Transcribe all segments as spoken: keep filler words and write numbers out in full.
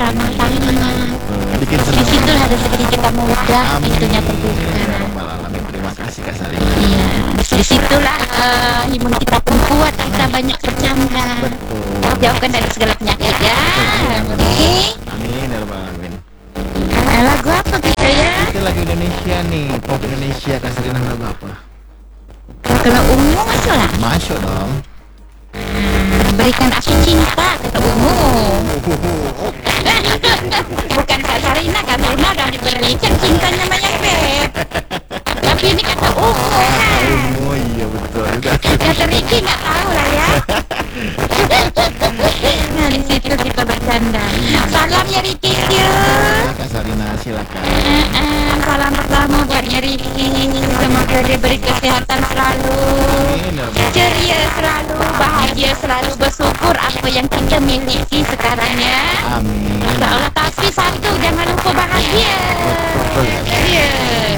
ramah tamah. Bikin Di senang. situ ada sedikit mudah pintunya terbuka. Ya Rabbal Alamin. Terima kasih Kak Sarina. Iya, di situlah uh, imun kita pun kuat, kita banyak bercanda. Betul. Jauhkan dari segala penyakit ya. Oke. Amin ya Rabbal Alamin. Eh, lagu apa kita ya? Itu lagu Indonesia nih, pop Indonesia. Kak Sarina lagu apa? Kalau ungu masuk lah. Masuk dong. Berikan aku cinta kata ungu. Bukan Kak Sarina, Kak Sarina udah diberikan cintanya banyak beb. Tapi ini kata ungu kan. Oh iya betul juga. Kata Ricky nggak tahu lah ya. Nah di situ kita bercanda. Salam ya Ricky ya. Kak Sarina silakan. Eh, eh, salam pertama buatnya Ricky. Semoga diberi kesehatan selalu, Amin ya Rabbal. ceria selalu, bahagia selalu, bersyukur apa yang kita miliki sekarang ya. Amin. Insya Allah, tapi satu jangan lupa bahagia. Iya.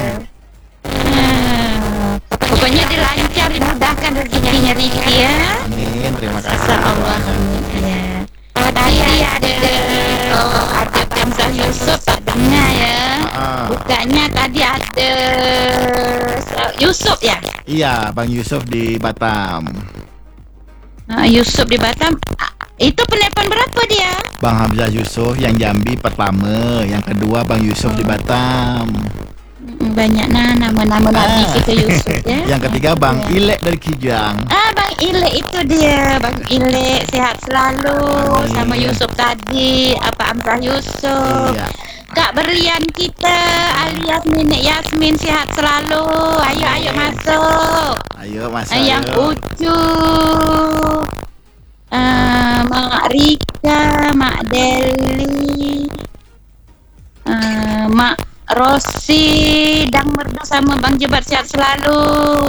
Hmm. Pokoknya dilancar, dimudahkan rezekinya Ricky ya. Amin. Terima kasih. Insya Allah. Ya. Tadi ada oh, ada Hamzah Yusuf tadinya ya. Ah. Bukanya tadi ada Yusuf ya. Iya, Bang Yusuf di Batam. Nah, Yusuf di Batam. Ah, itu penelpon berapa dia? Bang Hamzah Yusuf yang Jambi pertama, yang kedua Bang Yusuf di Batam. Mm, Banyak nah nama-nama nabi Ah. kita Yusuf ya. Yang ketiga Bang Ilek dari Kijang. Ah, Bang Ile itu dia. Bang Ile sehat selalu. Amin. Sama Yusuf tadi. Apa Amrah Yusuf. Iya. Kak Berlian kita alias Nenek Yasmin sehat selalu. Ayo ayo masuk. Ayo Mas. Yang ayo. Ucu. Uh, Mak Rika, Mak Deli. Uh, Mak Rosi, Dang Merdu sama Bang Jebat sehat selalu.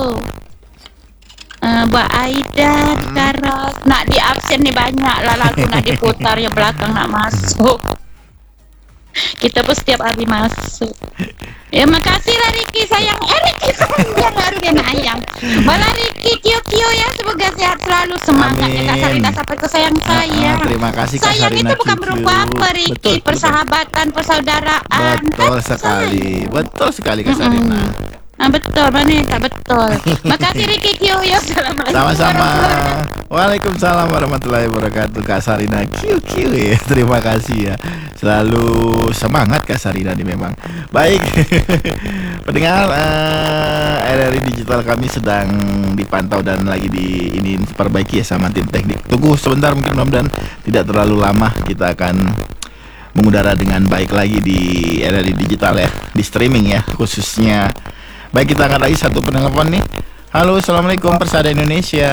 Uh, Mbak Aida, Karas, nak di absen nih banyak lah lagu nak diputar yang belakang nak masuk. Kita pun setiap hari masuk. Ya makasih lah Riki sayang. Eh Riki sayang harusnya ayam. Malah Riki kio kio ya, semoga sehat selalu, semangat ya Kak Amin. Sarina sampai ke sayang Ah, sayang. ah, terima kasih Kak Sayang Sarina itu bukan Cucu. berupa apa Riki, Betul, betul. persahabatan, persaudaraan. Betul Kan, sekali. sayang. Betul sekali Kak Mm-mm. Sarina. Ah betul, mana tak betul. Makasih Riki kio ya. Assalamualaikum. Sama-sama. warahmatullahi Waalaikumsalam warahmatullahi wabarakatuh Kak Sarina. Q Q ya. Terima kasih ya. Selalu semangat Kak Sarina nih memang. Baik. Pendengar eh, R R I Digital kami sedang dipantau dan lagi di ini diperbaiki ya sama tim teknik. Tunggu sebentar, mungkin mudah-mudahan tidak terlalu lama kita akan mengudara dengan baik lagi di R R I Digital ya, di streaming ya khususnya. Baik, kita angkat lagi satu penelpon nih. Halo, assalamualaikum Persada Indonesia.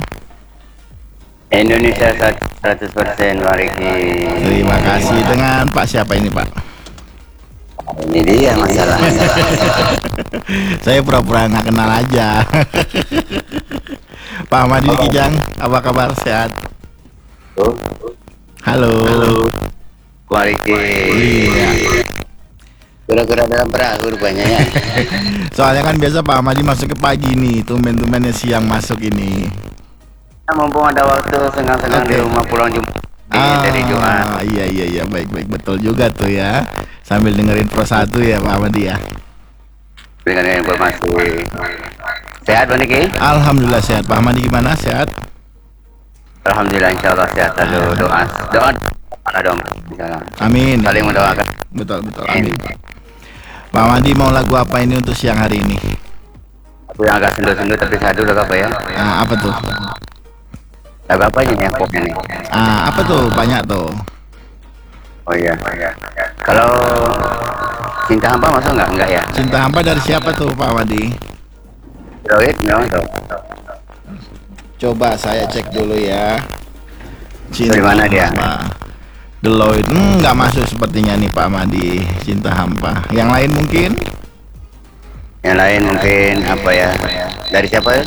Indonesia seratus persen Wariki. Terima kasih. Dengan Pak siapa ini Pak? Ini dia masalah. Saya pura-pura nggak kenal aja. Pak Ahmadi Kijang, apa kabar? Sehat? Halo. Wariki. Iya. Kura-kura dalam perahu rupanya ya. Soalnya kan biasa Pak Ahmadi masuk ke pagi nih, tumben-tumbennya siang masuk ini. Mumpung ada waktu sengang-sengang Oke. di rumah pulang Jumat. Dari Jumat. Iya iya iya, baik-baik, betul juga tuh ya. Sambil dengerin Pro satu ya Pak Ahmadi ya. Dengan informasi. Sehat Wariki? Alhamdulillah sehat. Pak Ahmadi gimana? Sehat? Alhamdulillah insya Allah sehat selalu. Doa doa mana dong? Insyaallah. Amin. Saling mendoakan. Betul betul. Amin. Pak Ahmadi mau lagu apa ini untuk siang hari ini? Aku yang agak sendu-sendu tapi sadu lagu apa ya? Ah, apa tuh? Lagu apa ini yang popnya nih? Ah, apa tuh? Banyak tuh. Oh iya. Kalau cinta hamba masuk nggak? Enggak ya? Cinta Hampa dari siapa tuh Pak Ahmadi? Rohit no, no. Coba saya cek dulu ya. Cinta Dari mana dia? Hampa. Deloitte hmm, nggak masuk sepertinya nih Pak Ahmadi. Cinta Hampa. Yang lain mungkin? Yang lain mungkin apa ya? Dari siapa ya?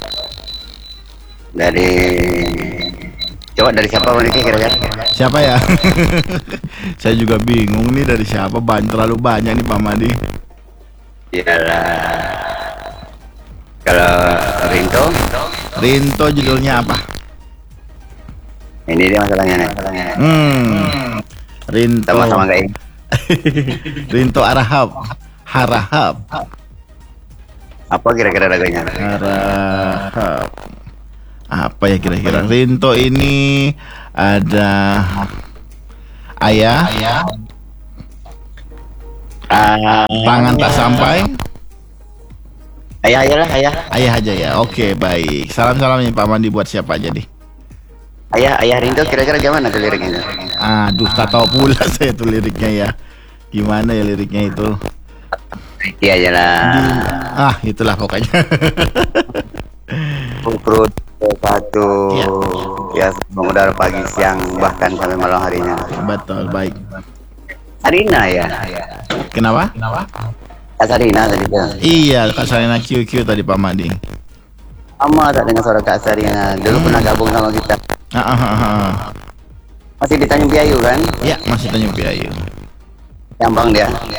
Dari coba dari siapa Wariki kira-kira? Siapa ya? Saya juga bingung nih dari siapa. Banyak, terlalu banyak nih Pak Ahmadi. Iyalah. Kalau Rinto, Rinto judulnya apa? ini dia masalahnya nih. Masalahnya. Hmm. Rinto. Sama-sama nggak ini? Rinto Arahap. Harahap. Apa kira-kira lagunya? Harahap. Apa ya kira-kira? Rinto ini ada ayah. Ah, Tangan tak sampai. ayah aja lah, ayah. Ayah aja ya. Oke, baik. Salam-salamnya Pak Mandi buat siapa aja nih? Ayah, ayah Rinto kira-kira gimana tuh liriknya? Aduh, tak tahu pula saya tuh liriknya ya. Gimana ya liriknya itu? Iya aja lah. Ah, itulah pokoknya. Ukrut satu Iya. ya mengudara pagi, siang, bahkan sampai malam harinya. Betul, baik. Sarina ya? Kenapa? Kak Sarina tadi tuh. Iya, Kak Sarina Q Q tadi Pak Mandi. Sama tak dengar suara Kak Sarina. Dulu pernah gabung sama kita. Ah, ah, ah, ah. Masih di Tanjung Piayu kan? Ya, masih Tanjung Piayu. Gampang dia.